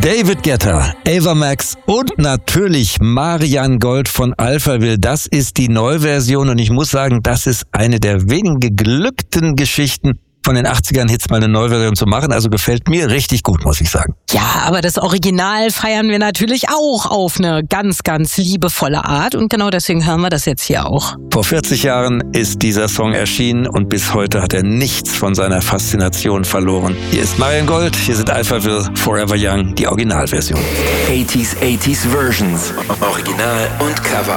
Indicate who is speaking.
Speaker 1: David Guetta, Ava Max und natürlich Marianne Gold von Alphaville. Das ist die Neuversion und ich muss sagen, das ist eine der wenigen geglückten Geschichten von den 80ern-Hits, mal eine Neuversion zu machen. Also gefällt mir richtig gut, muss ich sagen.
Speaker 2: Ja, aber das Original feiern wir natürlich auch auf eine ganz, ganz liebevolle Art. Und genau deswegen hören wir das jetzt hier auch.
Speaker 1: Vor 40 Jahren ist dieser Song erschienen und bis heute hat er nichts von seiner Faszination verloren. Hier ist Marianne Gold, hier sind Alphaville, Forever Young, die Originalversion.
Speaker 3: 80s Versions. Original und Cover.